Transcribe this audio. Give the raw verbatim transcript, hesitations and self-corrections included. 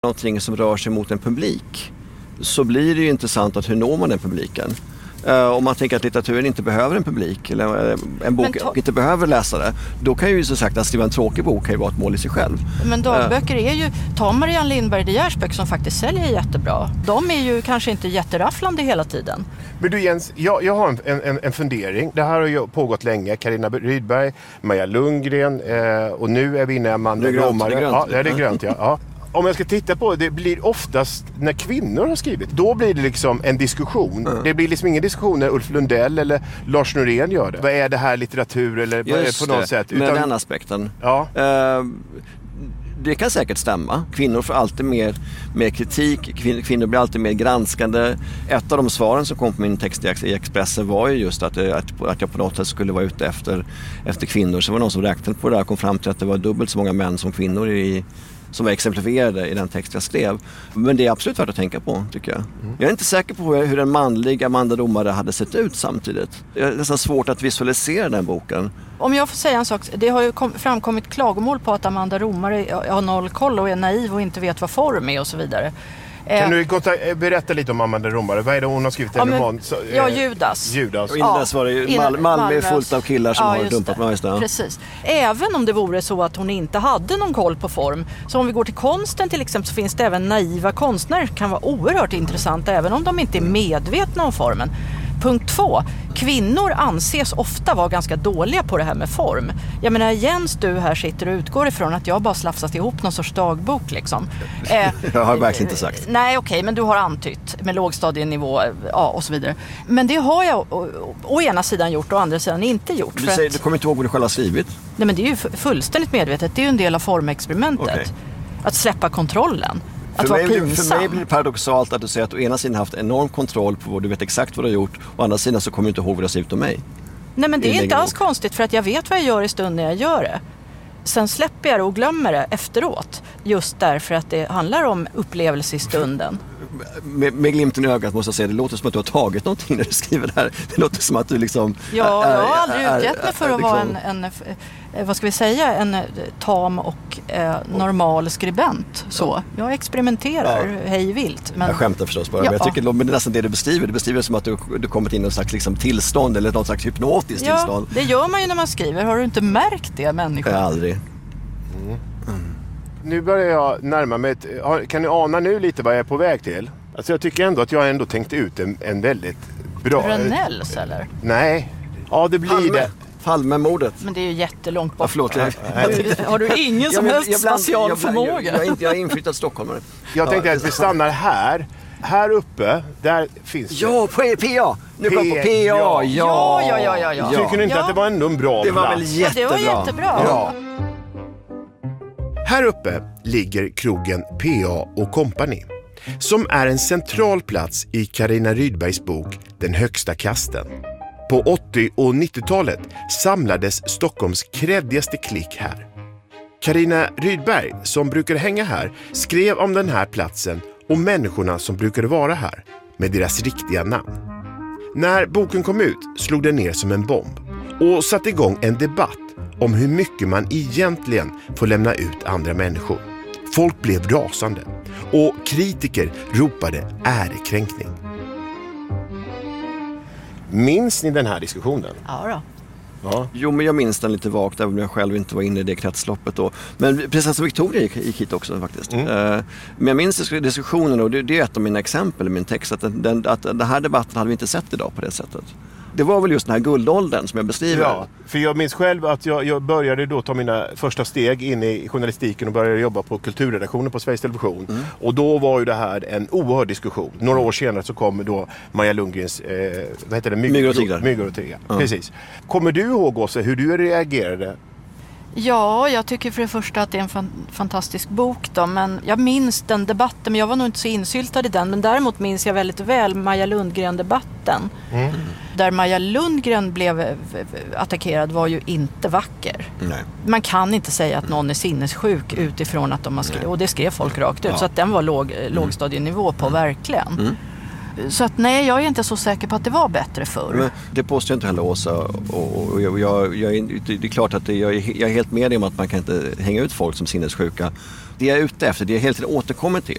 någonting som rör sig mot en publik, så blir det ju intressant att hur når man den publiken. Uh, om man tänker att litteraturen inte behöver en publik eller en bok ta- inte behöver läsare, då kan ju så sagt att skriva en tråkig bok kan ju vara ett mål i sig själv. Men dagböcker är ju, ta Marianne Lindberg De Geers böcker som faktiskt säljer jättebra. De är ju kanske inte jätterafflande hela tiden. Men du Jens, jag, jag har en, en, en fundering. Det här har ju pågått länge. Carina Rydberg, Maja Lundgren eh, och nu är vi inne i Amanda Romare. Ja, det är grönt, ja. ja. Om jag ska titta på det, det blir oftast när kvinnor har skrivit. Då blir det liksom en diskussion. Mm. Det blir liksom ingen diskussion när Ulf Lundell eller Lars Norén gör det. Vad är det här litteratur eller vad är det på något det, sätt? Utan, med den aspekten. Ja. Uh, det kan säkert stämma. Kvinnor får alltid mer, mer kritik. Kvin, kvinnor blir alltid mer granskande. Ett av de svaren som kom på min text i Expressen var ju just att, att, att jag på något sätt skulle vara ute efter, efter kvinnor. Så var någon som räknade på det och kom fram till att det var dubbelt så många män som kvinnor i som var exemplifierade i den text jag skrev. Men det är absolut värt att tänka på, tycker jag. Mm. Jag är inte säker på hur en manlig Amanda Romare hade sett ut samtidigt. Det är nästan svårt att visualisera den boken. Om jag får säga en sak, det har ju kom, framkommit klagomål på att Amanda Romare har noll koll och är naiv och inte vet vad form är och så vidare. Kan du berätta lite om Amanda Romare? Vad är det hon har skrivit? Ja, men, ja Judas. Judas. Och innan dess var det ju Mal- Malmö är fullt av killar som ja, har dumpat mig. Precis. Även om det vore så att hon inte hade någon koll på form. Så om vi går till konsten till exempel, så finns det även naiva konstnärer. Kan vara oerhört intressant även om de inte är medvetna om formen. Punkt två. Kvinnor anses ofta vara ganska dåliga på det här med form. Jag menar, Jens, du här sitter och utgår ifrån att jag bara slafsat ihop någon sorts dagbok liksom. Eh, jag har verkligen inte sagt. Nej, okej, okay, men du har antytt med lågstadienivå, ja, och så vidare. Men det har jag å, å, å ena sidan gjort och å andra sidan inte gjort. Du, säger, att, du kommer inte ihåg vad du själv har skrivit? Nej, men det är ju fullständigt medvetet. Det är ju en del av formexperimentet. Okay. Att släppa kontrollen. Att för, vara mig, pinsam. för mig blir det paradoxalt att du säger att å ena sidan haft enorm kontroll på vad du vet exakt vad du har gjort, och å andra sidan så kommer du inte ihåg vad det ser ut om mig. Nej, men det är inte alls konstigt, för att jag vet vad jag gör i stunden när jag gör det. Sen släpper jag det och glömmer det efteråt. Just därför att det handlar om upplevelse i stunden. Med, med glimten i ögat måste jag säga, det låter som att du har tagit någonting när du skriver det här. Det låter som att du liksom... Ja, är, jag har aldrig är, utgett mig för är, att liksom... vara en, en, vad ska vi säga, en tam och eh, normal skribent. Så. Jag experimenterar ja. hej vilt. Men... Jag skämtar förstås bara, ja. men jag tycker men det är nästan det du beskriver. Du beskriver det som att du, du kommit in i någon slags liksom, tillstånd eller något slags hypnotiskt ja, tillstånd. Det gör man ju när man skriver. Har du inte märkt det, människa? Jag aldrig. Mm. Mm. Nu börjar jag närma mig ett, kan ni ana nu lite vad jag är på väg till? Alltså jag tycker ändå att jag ändå tänkt ut en, en väldigt bra... Rönnells eller? Nej, ja det blir Palme. det. Palmemordet. Men det är ju jättelångt bort. Ja, förlåt. Jag... Har du ingen som jag, helst jag, jag, spatial jag, förmåga? Jag, jag, jag, jag är inflyttad stockholmare. Jag tänkte ja, att vi stannar här. Här uppe, där finns ja, det. P A! Nu kom på P A! Ja, ja, ja, ja, ja, ja. Tycker ni inte ja. att det var ändå en bra Det var plats? väl jättebra. Ja, det var jättebra. Ja. Här uppe ligger krogen P A och Company, som är en central plats i Carina Rydbergs bok Den högsta kasten. På åttio- och nittiotalet samlades Stockholms kreddigaste klick här. Carina Rydberg, som brukar hänga här, skrev om den här platsen och människorna som brukade vara här, med deras riktiga namn. När boken kom ut slog den ner som en bomb och satte igång en debatt om hur mycket man egentligen får lämna ut andra människor. Folk blev rasande och kritiker ropade ärekränkning. Minns ni den här diskussionen? Ja då. Ja. Jo, men jag minns den lite vagt, även om jag själv inte var inne i det kretsloppet då. Men prinsessan Victoria gick, gick hit också faktiskt. Mm. Uh, men jag minns diskussionen, och det, det är ett av mina exempel i min text, att den, att den här debatten hade vi inte sett idag på det sättet. Det var väl just den här guldåldern som jag beskriver. Ja, för jag minns själv att jag, jag började då ta mina första steg in i journalistiken och började jobba på kulturredaktionen på Sveriges Television. Mm. Och då var ju det här en oerhörd diskussion. Några år senare så kom då Maja Lundgrens, eh, vad heter det? Myggor och tigrar. Myggor och tigrar. Mm. Precis. Kommer du ihåg, Åse, hur du reagerade? Ja, jag tycker för det första att det är en fan, fantastisk bok då, men jag minns den debatten, men jag var nog inte så insyltad i den, men däremot minns jag väldigt väl Maja Lundgren-debatten. Mm. Där Maja Lundgren blev attackerad var ju inte vacker. Nej. Man kan inte säga att någon är sinnessjuk utifrån att de har skrivit, och det skrev folk rakt ut, ja. Så att den var låg, mm. lågstadienivå på, mm. verkligen. Mm. Så att nej, jag är inte så säker på att det var bättre förr. Men det påstår jag inte heller, Åsa. Och, och jag, jag, jag, det är klart att det, jag, jag är helt med om att man kan inte hänga ut folk som sinnessjuka. Det jag är ute efter, det jag helt återkommer till,